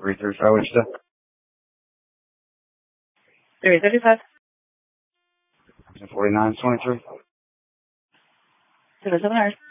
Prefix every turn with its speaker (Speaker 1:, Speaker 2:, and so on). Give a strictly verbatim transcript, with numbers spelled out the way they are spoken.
Speaker 1: three thirty-five, what'd you say?
Speaker 2: three thirty-five.
Speaker 1: forty-nine twenty-three.
Speaker 2: Zero seven hours.